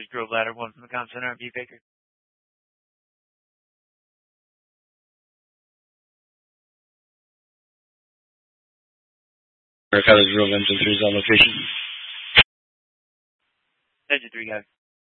There's Grove Ladder 1 from the Comm Center. I'm B. Baker. Cottage Grove, engine 3's on location. Engine 3, guys.